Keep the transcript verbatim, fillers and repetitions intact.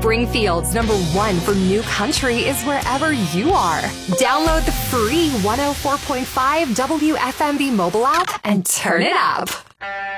Springfield's number one for new country is wherever you are. Download the free one oh four point five W F M B mobile app and turn it up.